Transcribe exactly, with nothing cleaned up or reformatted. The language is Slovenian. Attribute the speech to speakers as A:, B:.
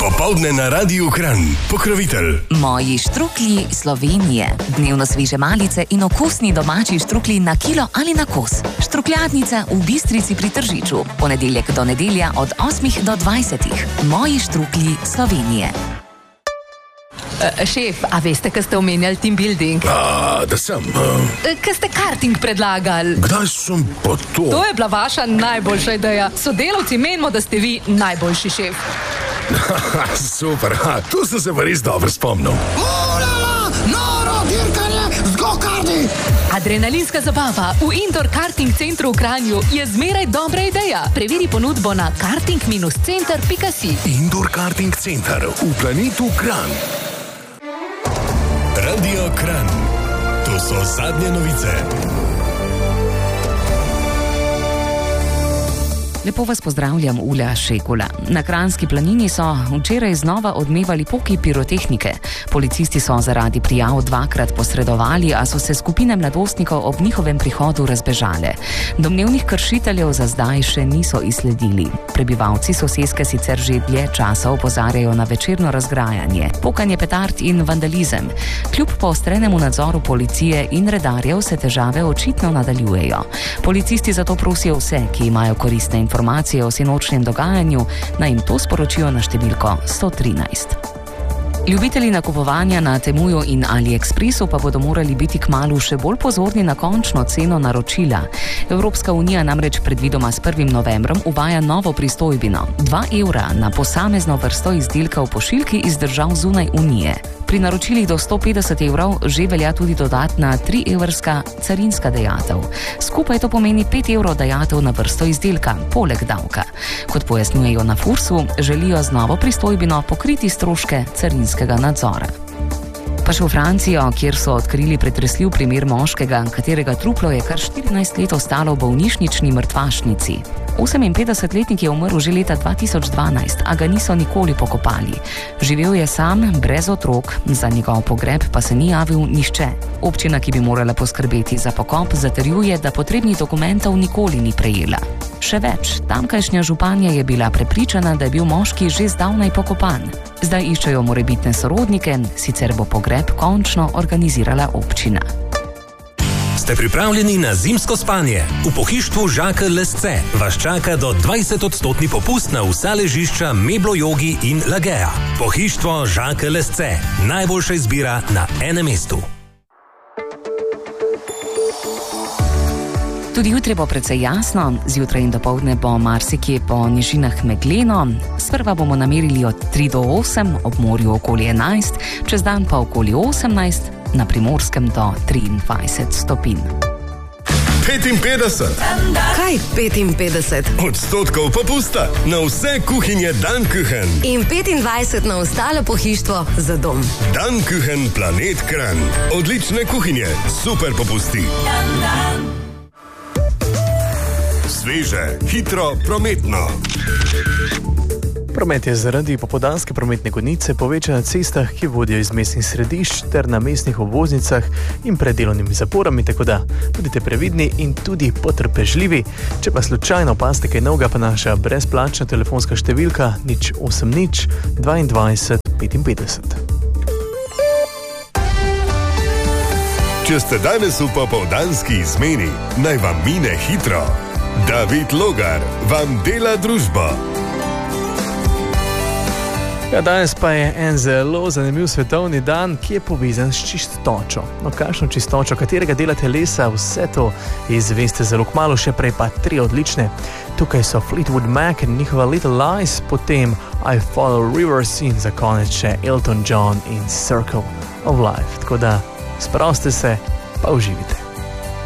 A: Dopoldne na Radiu Kranj. Pokrovitelj.
B: Moji štruklji Slovenije. Dnevno sveže malice in okusni domači štruklji na kilo ali na kos. Štrukljadnica v Bistrici pri Tržiču. Ponedeljek do nedelja od osmih do dvajsetih. Moji štruklji Slovenije.
C: Uh, šef, a veste, kaj ste omenjali team building?
D: A, da sem. Uh...
C: Kaj ste karting predlagali?
D: Kdaj sem pa to?
C: To je bila vaša najboljša ideja. Sodelavci menimo, da ste vi najboljši šef.
D: Super, ha, tu sem se pa res dobro spomnil.
E: Ulala, noro dirkanje z go-karti!
C: Adrenalinska zabava v indoor karting centru v Kranju je zmeraj dobra ideja. Preveri ponudbo na karting center pika si.
D: Indoor karting center v Planetu Kranj.
A: Radio Kranj. To so zadnje novice.
B: Lepo vas pozdravljam, Ulja Šekula. Na Kranjski planini so včeraj znova odmevali poki pirotehnike. Policisti so zaradi prijav dvakrat posredovali, a so se skupine mladostnikov ob njihovem prihodu razbežale. Domnevnih kršiteljev za zdaj še niso izsledili. Prebivalci soseske sicer že dlje časa opozarjajo na večerno razgrajanje, pokanje petard in vandalizem. Kljub poostrenemu nadzoru policije in redarjev se težave očitno nadaljujejo. Policisti zato prosijo vse, ki imajo koristne informacije informacije o sinočnem dogajanju, naj jim to sporočijo na številko sto trinajst. Ljubitelji nakupovanja na Temuju in AliExpressu pa bodo morali biti kmalu še bolj pozorni na končno ceno naročila. Evropska unija namreč predvidoma s prvim novembrom uvaja novo pristojbino, dva evra na posamezno vrsto izdelka v pošiljki iz držav zunaj unije. Pri naročilih do sto petdeset evrov že velja tudi dodatna tri evrska carinska dajatev. Skupaj to pomeni pet evrov dajatev na vrsto izdelka, poleg davka. Kot pojasnjujejo na Fursu, želijo z novo pristojbino pokriti stroške carinskega nadzora. Pa še v Francijo, kjer so odkrili pretresljiv primer moškega, katerega truplo je kar štirinajst let ostalo v bolnišnični mrtvašnici. oseminpetdesetletnik je umrl že leta dva tisoč dvanajst, a ga niso nikoli pokopali. Živel je sam, brez otrok, za njegov pogreb pa se ni javil nihče. Občina, ki bi morala poskrbeti za pokop, zatrjuje, da potrebnih dokumentov nikoli ni prejela. Še več, tamkajšnja županja je bila prepričana, da je bil moški že zdavnaj pokopan. Zdaj iščejo morebitne sorodnike, sicer bo pogreb končno organizirala občina.
F: Ste pripravljeni na zimsko spanje? V pohištvu Žakelj Lesce vas čaka do dvajset odstotni popust na vsa ležišča Meblo Jogi in Lagea. Pohištvo Žakelj Lesce. Najboljša izbira na enem mestu.
B: Tudi jutri bo precej jasno, zjutraj in dopoldne bo marsikje po nižinah megleno. Sprva bomo namerili od tri do osem, ob morju okoli enajst, čez dan pa okoli osemnajst, na Primorskem do triindvajset stopinj.
A: petinpetdeset
G: Kaj petinpetdeset?
A: odstotkov popusta na vse kuhinje Dankuchen.
G: In petindvajset na ostalo pohištvo za dom.
A: Dankuchen Planet Kranj. Odlične kuhinje, super popusti. Dan, dan. Sveže, hitro, prometno.
H: Promet je zaradi popoldanske prometne konice povečan na cestah, ki vodijo iz mestnih središč ter na mestnih obvoznicah in pred delovnimi zaporami, tako da bodite previdni in tudi potrpežljivi. Če pa slučajno opazite kaj novega, pa naša brezplačna telefonska številka nič osem nič dvaindvajset petinpetdeset.
A: Če ste danes v popoldanski izmeni, naj vam mine hitro. David Logar vam dela družbo.
H: Ja, danes pa je en zelo zanimiv svetovni dan, ki je povezan s čistočo. No, kakšno čistočo, katerega dela telesa, vse to izveste zelo kmalu, še prej pa tri odlične. Tukaj so Fleetwood Mac in njihova Little Lies, potem I Follow Rivers in za konec še Elton John in Circle of Life. Tako da sproste se, pa uživite.